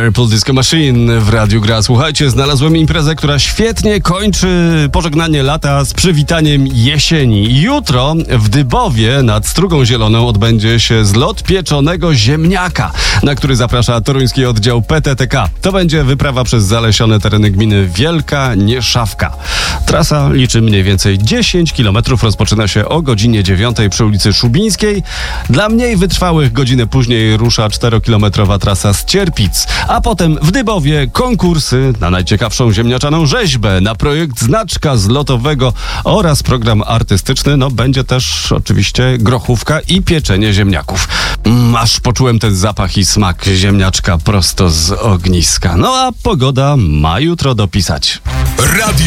Purple Disco Machine w radiu gra. Słuchajcie, znalazłem imprezę, która świetnie kończy pożegnanie lata z przywitaniem jesieni. Jutro w Dybowie nad Strugą Zieloną odbędzie się zlot pieczonego ziemniaka, na który zaprasza toruński oddział PTTK. To będzie wyprawa przez zalesione tereny gminy Wielka Nieszawka. Trasa liczy mniej więcej 10 km. Rozpoczyna się o godzinie 9 przy ulicy Szubińskiej. Dla mniej wytrwałych godzinę później rusza 4-kilometrowa trasa z Cierpic, a potem w Dybowie konkursy na najciekawszą ziemniaczaną rzeźbę, na projekt znaczka zlotowego oraz program artystyczny. No będzie też oczywiście grochówka i pieczenie ziemniaków. Aż poczułem ten zapach i smak ziemniaczka prosto z ogniska. No a pogoda ma jutro dopisać.